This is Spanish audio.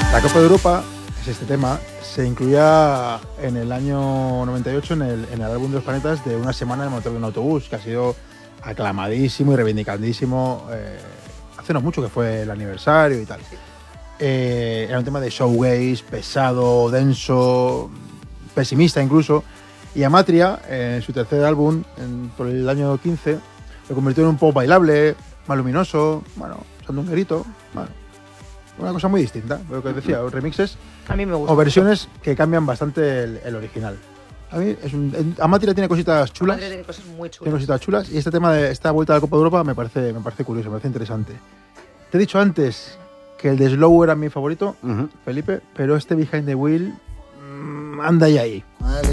La Copa de Europa, es este tema, se incluía en el año 98 en el álbum de los planetas de Una semana en el motor de un autobús, que ha sido aclamadísimo y reivindicadísimo hace no mucho, que fue el aniversario y tal. Era un tema de showgaze, pesado, denso, pesimista incluso. Y Amatria, en su tercer álbum, por el año 15, lo convirtió en un pop bailable, más luminoso, bueno, usando un grito, bueno, una cosa muy distinta, lo que decía, los remixes A mí me gusta. o versiones que cambian bastante el original. A mí Amatria tiene cositas chulas. Madrid tiene cosas muy chulas. Tiene cositas chulas y este tema de esta vuelta a la Copa de Europa me parece curioso, me parece interesante. Te he dicho antes que el de Slow era mi favorito, Felipe, pero este Behind the Wheel anda ahí.